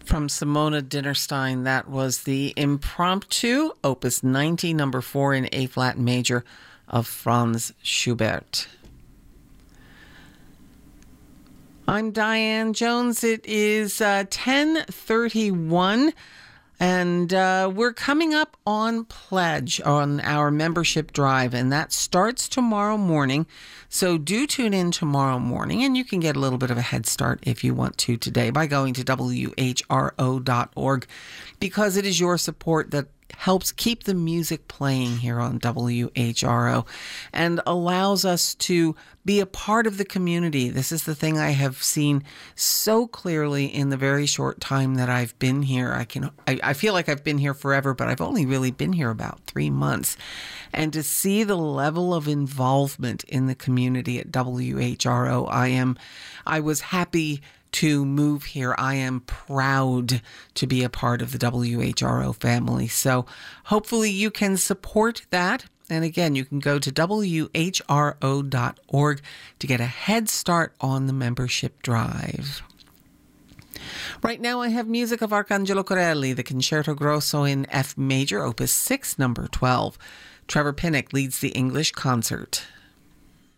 From Simona Dinnerstein, that was the Impromptu, Opus 90, number 4 in A-flat major of Franz Schubert. I'm Diane Jones. It is 10:31. And we're coming up on Pledge, on our membership drive, and that starts tomorrow morning. So do tune in tomorrow morning, and you can get a little bit of a head start if you want to today by going to whro.org, because it is your support that helps keep the music playing here on WHRO and allows us to be a part of the community. This is the thing I have seen so clearly in the very short time that I've been here. I feel like I've been here forever, but I've only really been here about 3 months. And to see the level of involvement in the community at WHRO, I was happy to move here. I am proud to be a part of the WHRO family. So hopefully you can support that. And again, you can go to whro.org to get a head start on the membership drive. Right now I have music of Arcangelo Corelli, the Concerto Grosso in F major, Opus 6, number 12. Trevor Pinnock leads the English concert.